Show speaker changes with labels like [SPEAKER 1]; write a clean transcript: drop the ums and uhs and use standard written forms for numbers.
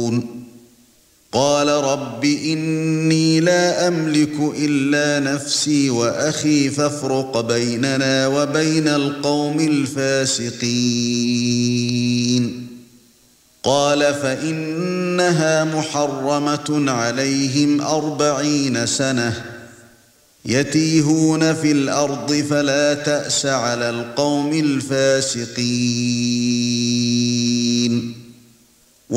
[SPEAKER 1] ينظرون قال رب إني لا أملك إلا نفسي وأخي فافرق بيننا وبين القوم الفاسقين قال فإنها محرمة عليهم 40 سنة يتيهون في الأرض فلا تأس على القوم الفاسقين